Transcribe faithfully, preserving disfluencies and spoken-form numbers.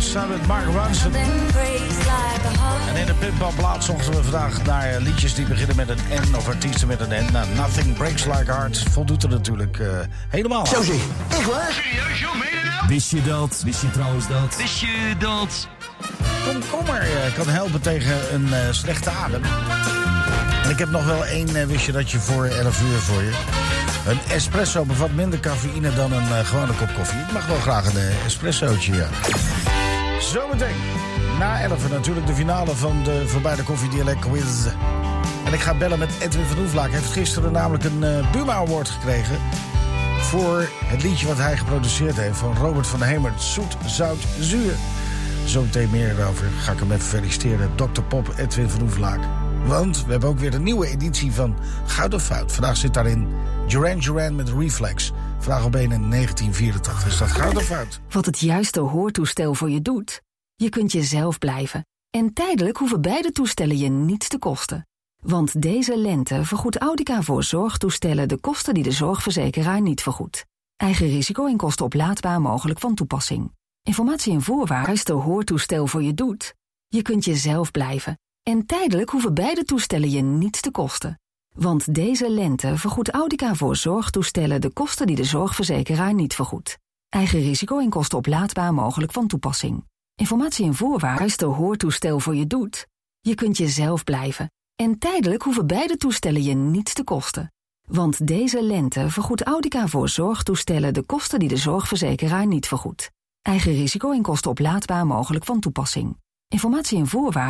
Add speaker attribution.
Speaker 1: samen met Mark Ronson. En in de Pimpalplaat zochten we vandaag naar liedjes die beginnen met een N of artiesten met een N. Nou, Nothing Breaks Like Heart voldoet er natuurlijk uh, helemaal aan.
Speaker 2: Zo zie, echt waar?
Speaker 3: Serieus, joh, meen je nou?
Speaker 4: Wist je dat? Wist je trouwens dat?
Speaker 3: Wist je dat?
Speaker 1: Komkommer uh, kan helpen tegen een uh, slechte adem. En ik heb nog wel één uh, wist je dat je voor elf uur voor je. Een espresso bevat minder cafeïne dan een uh, gewone kop koffie. Ik mag wel graag een uh, espressootje, ja. Zometeen, na elf natuurlijk de finale van de Voorbij de Koffie Dialect Quiz. En ik ga bellen met Edwin van Oeflaak. Hij heeft gisteren namelijk een uh, Buma Award gekregen voor het liedje wat hij geproduceerd heeft van Robert van Hemert. Zoet, zout, zuur. Zometeen meer erover. Ga ik hem even feliciteren. dokter Pop, Edwin van Oeflaak. Want we hebben ook weer een nieuwe editie van Goud of Fout. Vandaag zit daarin Duran Duran met Reflex. Vraag op één in negentien vierentachtig. Is dat Goud of Fout?
Speaker 5: Wat het juiste hoortoestel voor je doet? Je kunt jezelf blijven. En tijdelijk hoeven beide toestellen je niets te kosten. Want deze lente vergoedt Audica voor zorgtoestellen de kosten die de zorgverzekeraar niet vergoedt. Eigen risico en kosten oplaadbaar mogelijk van toepassing. Informatie en voorwaarden is de hoortoestel voor je doet. Je kunt jezelf blijven. En tijdelijk hoeven beide toestellen je niets te kosten. Want deze lente vergoedt Audica voor zorgtoestellen de kosten die de zorgverzekeraar niet vergoedt. Eigen risico en kosten oplaadbaar mogelijk van toepassing. Informatie en voorwaarden is de hoortoestel voor je doet. Je kunt jezelf blijven. En tijdelijk hoeven beide toestellen je niets te kosten. Want deze lente vergoedt Audica voor zorgtoestellen de kosten die de zorgverzekeraar niet vergoedt. Eigen risico en kosten oplaadbaar mogelijk van toepassing. Informatie en voorwaarden